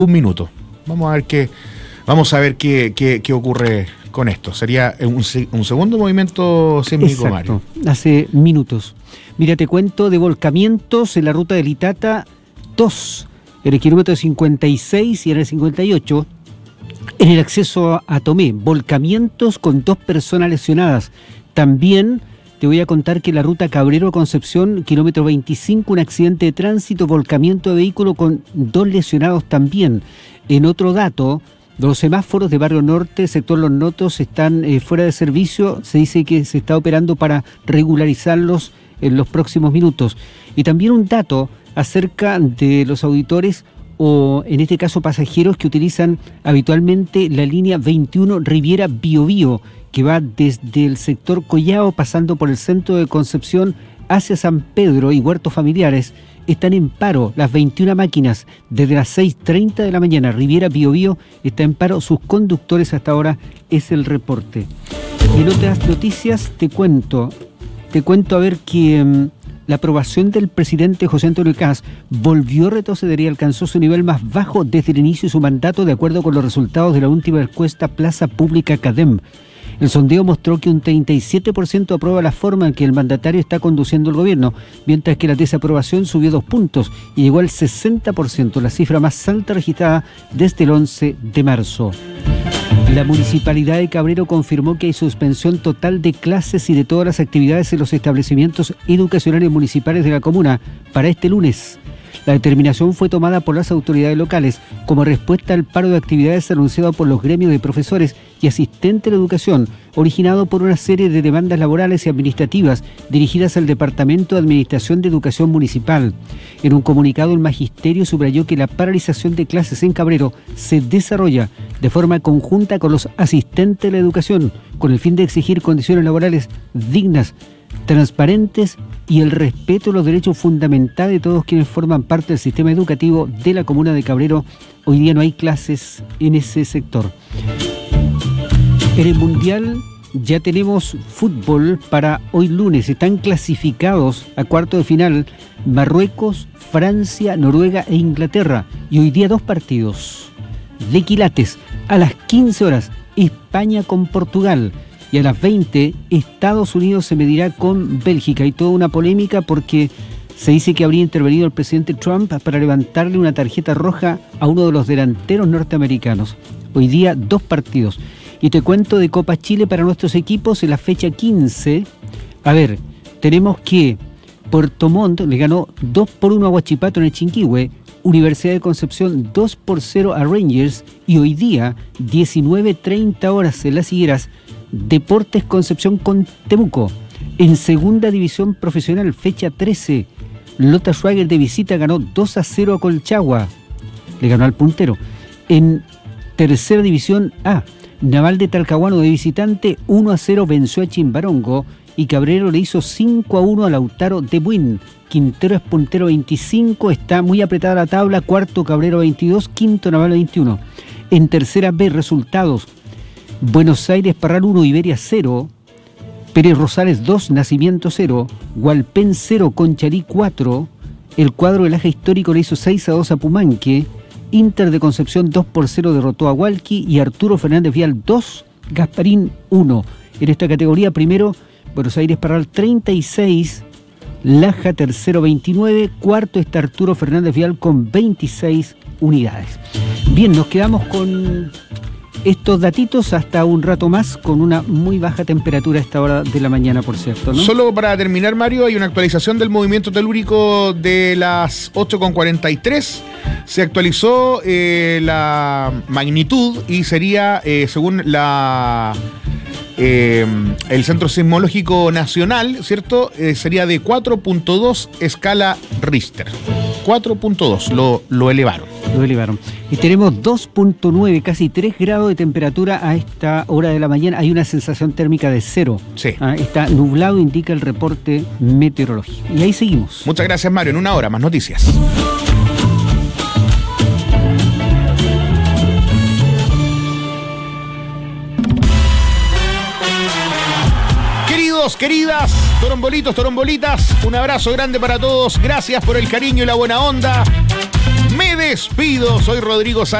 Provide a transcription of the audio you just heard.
un minuto. Vamos a ver qué ocurre con esto. Sería un segundo movimiento sísmico, Mario. Hace minutos. Mira, te cuento de volcamientos en la ruta del Itata 2, en el kilómetro 56 y en el 58, en el acceso a Tomé. Volcamientos con 2 personas lesionadas. También te voy a contar que en la ruta Cabrero-Concepción, kilómetro 25, un accidente de tránsito, volcamiento de vehículo con 2 lesionados también. En otro dato, los semáforos de Barrio Norte, sector Los Notos, están fuera de servicio. Se dice que se está operando para regularizarlos en los próximos minutos. Y también un dato acerca de los auditores, o en este caso pasajeros, que utilizan habitualmente la línea 21 Riviera Biobío, que va desde el sector Collao, pasando por el centro de Concepción hacia San Pedro y Huertos Familiares. Están en paro las 21 máquinas desde las 6:30 de la mañana. Riviera Biobío está en paro, sus conductores hasta ahora es el reporte. Y en otras noticias te cuento a ver que la aprobación del presidente José Antonio Kast volvió a retroceder y alcanzó su nivel más bajo desde el inicio de su mandato, de acuerdo con los resultados de la última encuesta Plaza Pública CADEM. El sondeo mostró que un 37% aprueba la forma en que el mandatario está conduciendo el gobierno, mientras que la desaprobación subió 2 puntos y llegó al 60%, la cifra más alta registrada desde el 11 de marzo. La Municipalidad de Cabrero confirmó que hay suspensión total de clases y de todas las actividades en los establecimientos educacionales municipales de la comuna para este lunes. La determinación fue tomada por las autoridades locales como respuesta al paro de actividades anunciado por los gremios de profesores y asistentes de la educación, originado por una serie de demandas laborales y administrativas dirigidas al Departamento de Administración de Educación Municipal. En un comunicado, el Magisterio subrayó que la paralización de clases en Cabrero se desarrolla de forma conjunta con los asistentes de la educación, con el fin de exigir condiciones laborales dignas, transparentes y el respeto a los derechos fundamentales de todos quienes forman parte del sistema educativo de la comuna de Cabrero. Hoy día no hay clases en ese sector. En el Mundial ya tenemos fútbol para hoy lunes. Están clasificados a cuarto de final Marruecos, Francia, Noruega e Inglaterra. Y hoy día 2 partidos de quilates. A las 15 horas, España con Portugal. Y a las 20, Estados Unidos se medirá con Bélgica. Hay toda una polémica porque se dice que habría intervenido el presidente Trump para levantarle una tarjeta roja a uno de los delanteros norteamericanos. Hoy día 2 partidos. Y te cuento de Copa Chile para nuestros equipos en la fecha 15. A ver, tenemos que Puerto Montt le ganó 2-1 a Huachipato en el Chinquihue. Universidad de Concepción 2-0 a Rangers. Y hoy día, 19:30 horas en Las Higueras, Deportes Concepción con Temuco. En segunda división profesional, fecha 13, Lota Schwager de visita ganó 2-0 a Colchagua. Le ganó al puntero. En tercera división A, Naval de Talcahuano de visitante 1-0 venció a Chimbarongo y Cabrero le hizo 5-1 a Lautaro de Buin. Quintero es puntero 25, está muy apretada la tabla, cuarto Cabrero 22, quinto Naval 21. En tercera B, resultados: Buenos Aires Parral 1, Iberia 0, Pérez Rosales 2, Nacimiento 0, Hualpén 0, Conchalí 4, el cuadro del Aja Histórico le hizo 6-2 a Pumanque, Inter de Concepción 2-0 derrotó a Hualqui y Arturo Fernández Vial 2, Gasparín 1. En esta categoría, primero, Buenos Aires Parral 36, Laja tercero 29, cuarto está Arturo Fernández Vial con 26 unidades. Bien, nos quedamos con estos datitos hasta un rato más, con una muy baja temperatura a esta hora de la mañana, por cierto, ¿no? Solo para terminar, Mario, hay una actualización del movimiento telúrico de las 8:43. Se actualizó la magnitud y sería, según el Centro Sismológico Nacional, ¿cierto? Sería de 4.2 escala Richter. 4.2 lo elevaron. Lo elevaron. Y tenemos 2.9, casi 3 grados de temperatura a esta hora de la mañana. Hay una sensación térmica de 0. Sí. Está nublado, indica el reporte meteorológico. Y ahí seguimos. Muchas gracias, Mario. En una hora, más noticias. Queridas, torombolitos, torombolitas, un abrazo grande para todos. Gracias por el cariño y la buena onda. Me despido. Soy Rodrigo Sáenz.